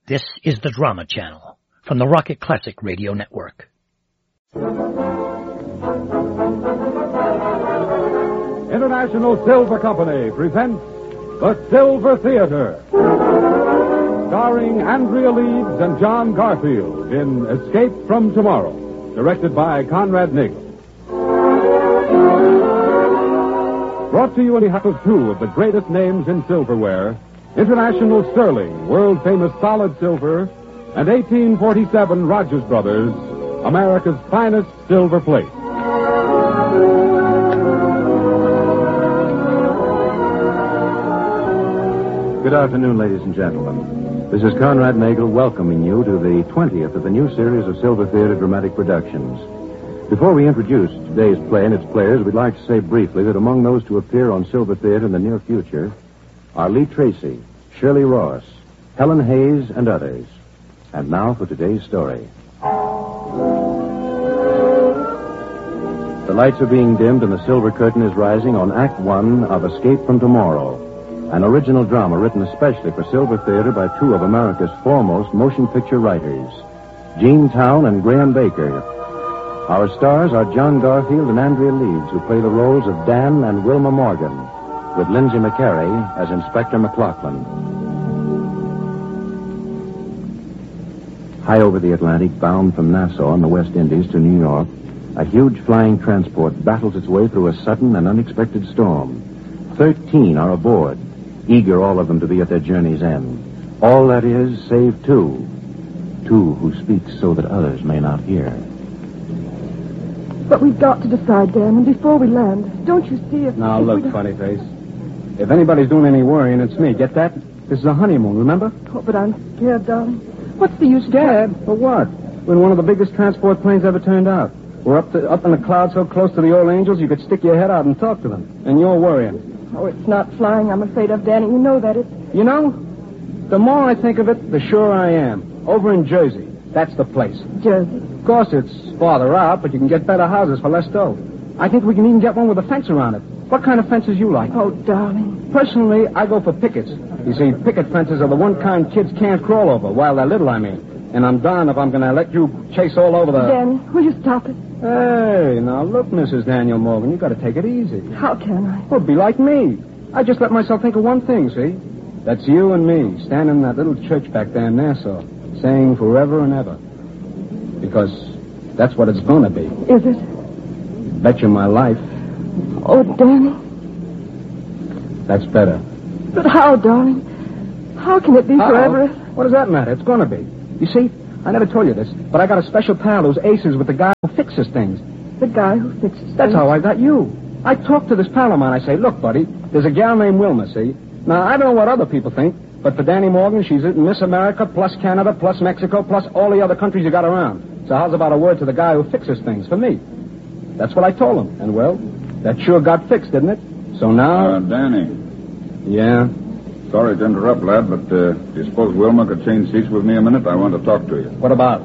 This is the Drama Channel from the Rocket Classic Radio Network. International Silver Company presents The Silver Theater, starring Andrea Leeds and John Garfield in Escape from Tomorrow, directed by Conrad Nagel. Brought to you on behalf of two of the greatest names in silverware, International Sterling, world-famous solid silver, and 1847 Rogers Brothers, America's finest silver plate. Good afternoon, ladies and gentlemen. This is Conrad Nagel welcoming you to the 20th of the new series of Silver Theater Dramatic Productions. Before we introduce today's play and its players, we'd like to say briefly that among those to appear on Silver Theater in the near future are Lee Tracy, Shirley Ross, Helen Hayes, and others. And now for today's story. The lights are being dimmed and the silver curtain is rising on Act One of Escape from Tomorrow, an original drama written especially for Silver Theater by two of America's foremost motion picture writers, Gene Towne and Graham Baker. Our stars are John Garfield and Andrea Leeds, who play the roles of Dan and Wilma Morgan, with Lindsay McCary as Inspector McLaughlin. High over the Atlantic, bound from Nassau in the West Indies to New York, a huge flying transport battles its way through a sudden and unexpected storm. 13 are aboard, eager all of them to be at their journey's end. All that is, save two. Two who speak so that others may not hear. But we've got to decide, Dan, and before we land, don't you see if... Now, look, funny face. If anybody's doing any worrying, it's me. Get that? This is a honeymoon, remember? Oh, but I'm scared, darling. What's the use? Scared? For what? We're in one of the biggest transport planes ever turned out. We're up in the clouds so close to the old angels you could stick your head out and talk to them. And you're worrying. Oh, it's not flying I'm afraid of, Danny. You know that. You know, the more I think of it, the surer I am. Over in Jersey. That's the place. Jersey? Of course, it's farther out, but you can get better houses for less dough. I think we can even get one with a fence around it. What kind of fences you like? Oh, darling. Personally, I go for pickets. You see, picket fences are the one kind kids can't crawl over, while they're little, I mean. And I'm darned if I'm going to let you chase all over the... Danny, will you stop it? Hey, now look, Mrs. Daniel Morgan, you got to take it easy. How can I? Well, be like me. I just let myself think of one thing, see? That's you and me, standing in that little church back there in Nassau, saying forever and ever. Because that's what it's going to be. Is it? Bet you my life. Oh, Danny. That's better. But how, darling? How can it be forever? What does that matter? It's going to be. You see, I never told you this, but I got a special pal who's aces with the guy who fixes things. The guy who fixes things? That's how I got you. I talked to this pal of mine. I say, look, buddy, there's a gal named Wilma, see? Now, I don't know what other people think, but for Danny Morgan, she's Miss America, plus Canada, plus Mexico, plus all the other countries you got around. So how's about a word to the guy who fixes things for me? That's what I told him. And, well, that sure got fixed, didn't it? So now... Danny. Yeah? Sorry to interrupt, lad, but do you suppose Wilma could change seats with me a minute? I want to talk to you. What about?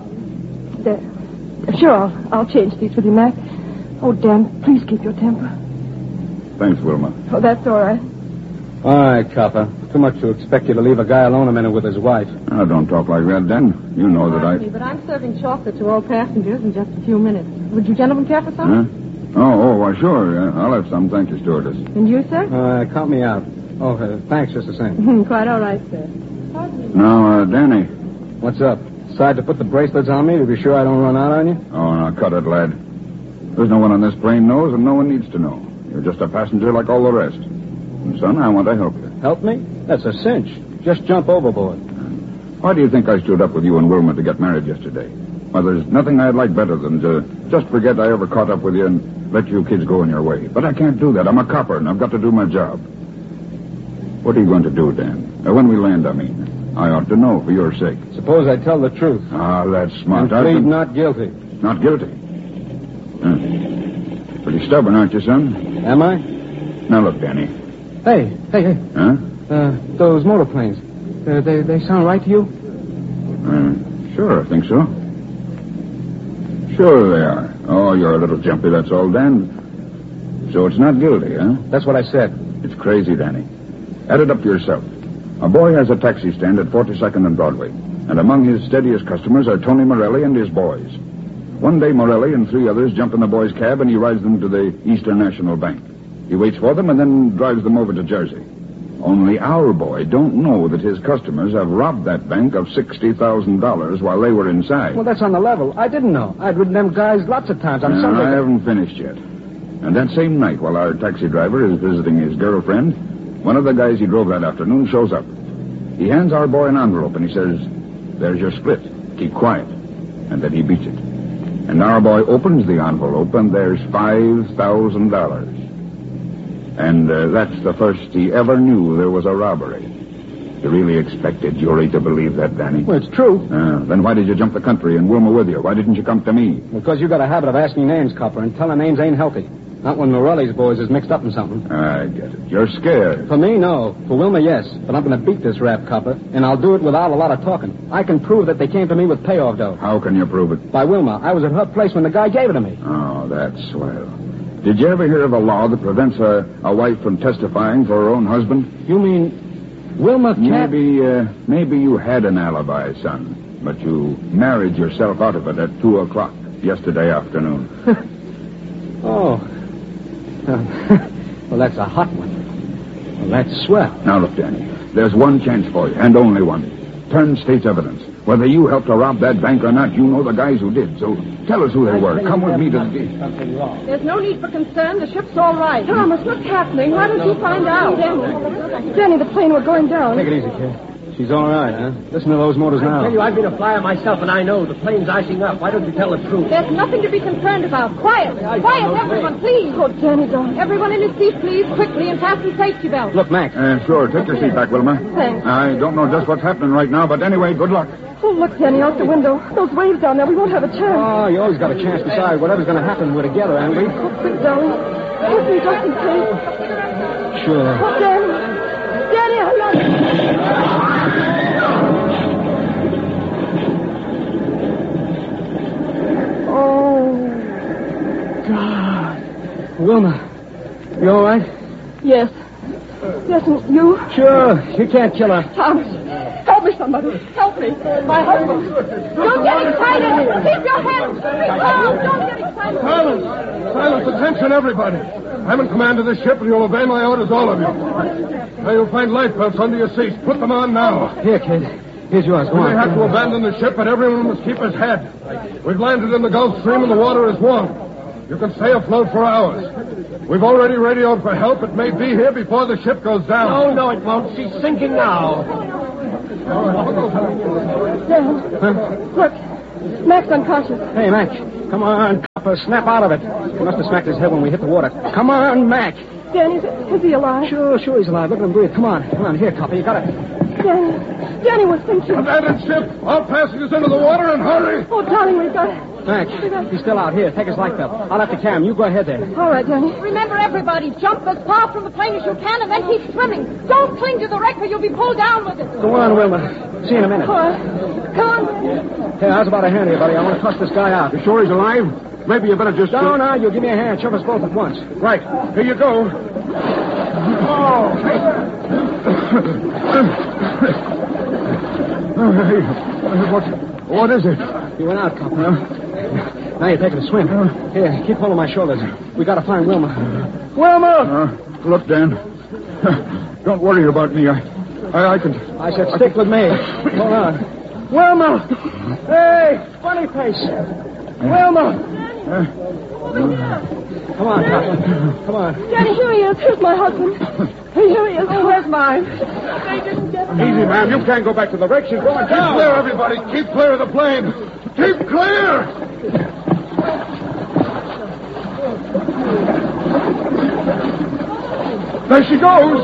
Sure, I'll change seats with you, Mac. Oh, Dan, please keep your temper. Thanks, Wilma. Oh, that's all right. All right, copper. Too much to expect you to leave a guy alone a minute with his wife. Now, don't talk like that, Dan. You know that I... But I'm serving chocolate to all passengers in just a few minutes. Would you gentlemen care for some? Huh? Why, sure. I'll have some. Thank you, stewardess. And you, sir? Count me out. Oh, thanks, just the same. Quite all right, sir. Now, Danny. What's up? Decide to put the bracelets on me to be sure I don't run out on you? Oh, now, cut it, lad. There's no one on this plane knows, and no one needs to know. You're just a passenger like all the rest. And, son, I want to help you. Help me? That's a cinch. Just jump overboard. Why do you think I stood up with you and Wilma to get married yesterday? Well, there's nothing I'd like better than to just forget I ever caught up with you and let you kids go in your way. But I can't do that. I'm a copper, and I've got to do my job. What are you going to do, Dan? When we land, I mean. I ought to know for your sake. Suppose I tell the truth. Ah, that's smart. And plead not guilty. Not guilty? Pretty stubborn, aren't you, son? Am I? Now, look, Danny. Hey. Huh? Those motorplanes. They sound right to you? Sure, I think so. Sure they are. Oh, you're a little jumpy, that's all, Dan. So it's not guilty, huh? That's what I said. It's crazy, Danny. Add it up yourself. A boy has a taxi stand at 42nd and Broadway. And among his steadiest customers are Tony Morelli and his boys. One day, Morelli and 3 others jump in the boys' cab and he rides them to the Eastern National Bank. He waits for them and then drives them over to Jersey. Only our boy don't know that his customers have robbed that bank of $60,000 while they were inside. Well, that's on the level. I didn't know. I'd ridden them guys lots of times on Sunday. I haven't finished yet. And that same night, while our taxi driver is visiting his girlfriend, one of the guys he drove that afternoon shows up. He hands our boy an envelope and he says, "There's your split. Keep quiet." And then he beats it. And our boy opens the envelope and there's $5,000. And that's the first he ever knew there was a robbery. You really expected Jury to believe that, Danny? Well, it's true. Then why did you jump the country and Wilma with you? Why didn't you come to me? Because you got a habit of asking names, Copper, and telling names ain't healthy. Not when Morelli's boys is mixed up in something. I get it. You're scared. For me, no. For Wilma, yes. But I'm going to beat this rap, Copper, and I'll do it without a lot of talking. I can prove that they came to me with payoff dough. How can you prove it? By Wilma. I was at her place when the guy gave it to me. Oh, that's swell. Did you ever hear of a law that prevents a wife from testifying for her own husband? You mean Wilma can't... Maybe you had an alibi, son, but you married yourself out of it at 2 o'clock yesterday afternoon. Oh. Well, that's a hot one. Well, that's swell. Now, look, Danny, there's one chance for you, and only one. Turn state's evidence. Whether you helped to rob that bank or not, you know the guys who did. So tell us who they were. Come with me to the... There's no need for concern. The ship's all right. Thomas, what's happening? Why don't you find out? Danny, the plane, we're going down. Take it easy, kid. She's all right, huh? Listen to those motors now. I tell you, I've been a flyer myself, and I know the plane's icing up. Why don't you tell the truth? There's nothing to be concerned about. Quiet. Quiet, everyone, please. Oh, Danny, don't. Everyone in his seat, please, quickly, and fasten safety belts. Look, Max. Sure. Take your seat back, Wilma. Thanks. I don't know just what's happening right now, but anyway, good luck. Oh, look, Danny, out the window. Those waves down there, we won't have a chance. Oh, you always got a chance besides. Whatever's going to happen, we're together, aren't we? Oh, quick, darling. Kiss me just in case. Sure. Oh, Danny. Danny, I love you. Oh, God. Wilma, you all right? Yes. Yes, and you? Sure. You can't kill her. Thomas, help me, somebody. Help me. My husband. Don't get excited. Keep your head. Be calm. Don't get excited. Silence, attention, everybody. I'm in command of this ship, and you'll obey my orders, all of you. Now, you'll find life belts under your seats. Put them on now. Here, kid. Here's yours. Go We on. may have to abandon the ship, but everyone must keep his head. We've landed in the Gulf Stream, and the water is warm. You can stay afloat for hours. We've already radioed for help. It may be here before the ship goes down. No, it won't. She's sinking now. Dan, look. Max unconscious. Hey, Max. Come on, Copper. Snap out of it. He must have smacked his head when we hit the water. Come on, Max. Danny, is he alive? Sure, he's alive. Look at him breathe. Come on. Here, Copper. You got it. Danny was thinking. Abandon ship. All passengers into the water and hurry. Oh, darling, we've got... Max, he's still out. Here, take his life belt. I'll have to carry him. You go ahead there. All right, Danny. Remember, everybody, jump as far from the plane as you can and then keep swimming. Don't cling to the wreck or you'll be pulled down with it. Go on, Wilma. See you in a minute. All right. Come on. Hey, how's about a hand here, buddy? I want to toss this guy out. You sure he's alive? Maybe you better just... No, you give me a hand. Shove us both at once. Right. Here you go. What is it? He went out, Copper. Now you're taking a swim. Here, keep holding my shoulders. We got to find Wilma. Wilma! Look, Dan. Don't worry about me. I can... I said stick with me. Hold on. Wilma! Hey, funny face. Wilma! Come on, Copper. Come on. Danny, here he is. Here's my husband. Here he is. Oh, where's mine? They didn't get me. Easy, ma'am. You can't go back to the wreck. She's going down. Keep clear, everybody. Keep clear of the plane. Keep clear! There she goes.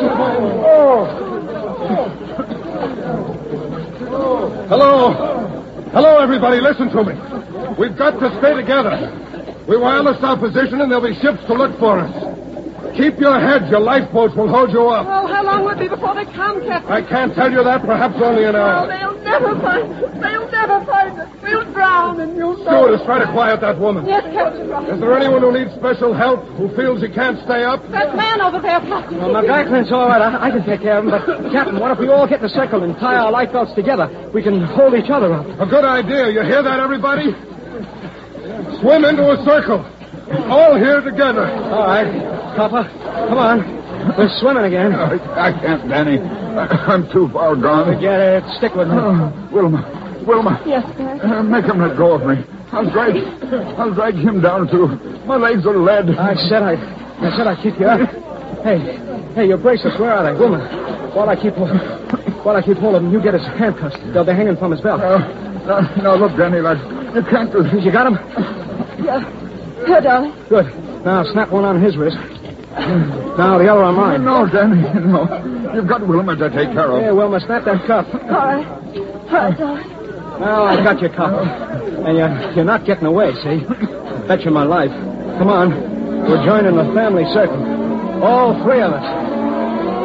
Hello, everybody. Listen to me. We've got to stay together. We wireless our position, and there'll be ships to look for us. Keep your heads. Your lifeboats will hold you up. Oh, how long will it be before they come, Captain? I can't tell you that. Perhaps only an hour. Oh, they'll They'll never find us. They'll never find us. We'll drown and you'll know. Stewardess, try to quiet that woman. Yes, Captain Ross. Is there anyone who needs special help, who feels he can't stay up? That man over there, Captain. Well, McLaughlin's all right. I can take care of him. But, Captain, what if we all get in a circle and tie our life belts together? We can hold each other up. A good idea. You hear that, everybody? Swim into a circle. All here together. All right. Copper, come on. We're swimming again. I can't, Danny. I'm too far gone. Forget it. Stick with me. Wilma. Yes, sir. Make him let go of me. I'll drag him down, too. My legs are lead. I said I'd keep you up. Hey, your bracelets, where are they? Wilma, while I keep hold of him, you get his handcuffs. They'll be hanging from his belt. No, look, Danny, you can't do this. You got him? Yeah. Here, darling. Good. Now snap one on his wrist. Now the other on mine. No, Danny, no. You've got Wilma to take care of. Here, Wilma, snap that cuff. All right, darling. Now I got your cuff. And you're not getting away, see? Bet you my life. Come on. We're joining the family circle. All three of us.